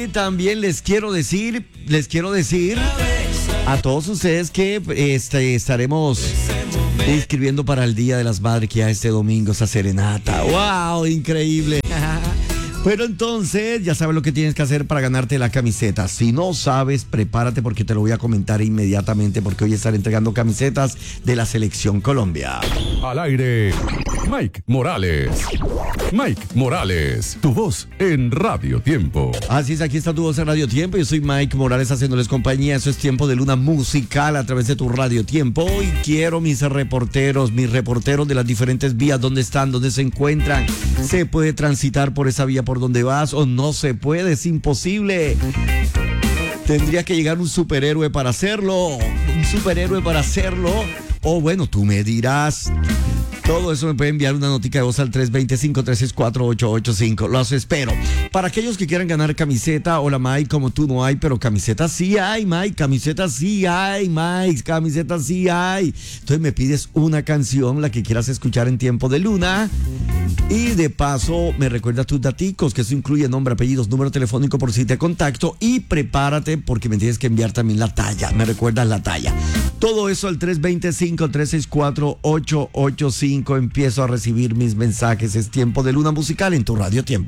también les quiero decir a todos ustedes que estaremos inscribiendo para el Día de las Madres, que ya este domingo esa serenata. ¡Wow! Increíble. Pero entonces, ya sabes lo que tienes que hacer para ganarte la camiseta. Si no sabes, prepárate porque te lo voy a comentar inmediatamente, porque hoy estaré entregando camisetas de la Selección Colombia. Al aire, Mike Morales. Mike Morales, tu voz en Radio Tiempo. Así es, aquí está tu voz en Radio Tiempo. Yo soy Mike Morales haciéndoles compañía. Eso es Tiempo de Luna musical a través de tu Radio Tiempo. Hoy quiero mis reporteros de las diferentes vías. ¿Dónde están? ¿Dónde se encuentran? ¿Se puede transitar por esa vía por donde vas o no se puede? Es imposible. Tendría que llegar un superhéroe para hacerlo. O bueno, tú me dirás. Todo eso me puede enviar una notica de voz al 325-364-885. Los espero. Para aquellos que quieran ganar camiseta, hola Mike, como tú no hay, pero camisetas sí hay, Mike. Camisetas sí hay, Mike. Camisetas sí hay. Entonces me pides una canción, la que quieras escuchar en Tiempo de Luna. Y de paso me recuerda tus daticos, que eso incluye nombre, apellidos, número telefónico por si te contacto. Y prepárate porque me tienes que enviar también la talla. Me recuerdas la talla. Todo eso al 325-364-885. Empiezo a recibir mis mensajes. Es Tiempo de Luna musical en tu Radio Tiempo.